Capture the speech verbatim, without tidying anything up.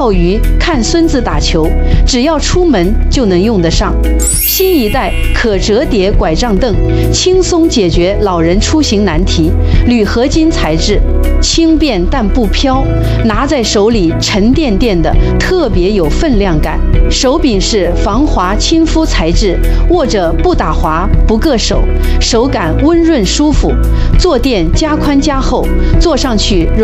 钓鱼、看孙子打球，只要出门就能用得上。新一代可折叠拐杖凳，轻松解决老人出行难题。铝合金材质，轻便但不飘，拿在手里沉甸甸的，特别有分量感。手柄是防滑亲肤材质，握着不打滑不硌手，手感温润舒服。坐垫加宽加厚，坐上去软。